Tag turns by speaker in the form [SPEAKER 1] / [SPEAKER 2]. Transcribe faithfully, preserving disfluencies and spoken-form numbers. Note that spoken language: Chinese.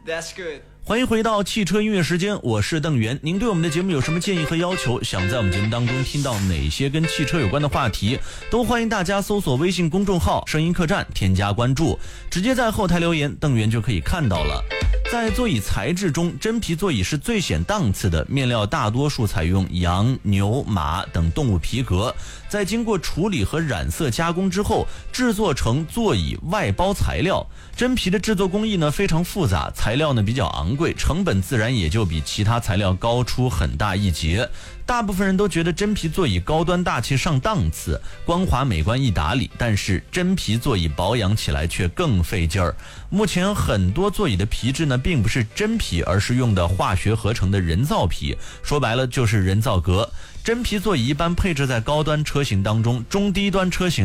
[SPEAKER 1] That's good。
[SPEAKER 2] 欢迎回到汽车音乐时间，我是邓源。您对我们的节目有什么建议和要求？想在我们节目当中听到哪些跟汽车有关的话题？都欢迎大家搜索微信公众号声音客栈，添加关注，直接在后台留言，邓源就可以看到了。在座椅材质中，真皮座椅是最显档次的，面料大多数采用羊、牛、马等动物皮革，在经过处理和染色加工之后，制作成座椅外包材料。真皮的制作工艺呢非常复杂，材料呢比较昂贵，成本自然也就比其他材料高出很大一截。大部分人都觉得真皮座椅高端大气上档次，光滑美观易打理，但是真皮座椅保养起来却更费劲儿。目前很多座椅的皮质呢并不是真皮，而是用的化学合成的人造皮，说白了就是人造革。真皮座椅一般配置在高端车型当中，中低端车型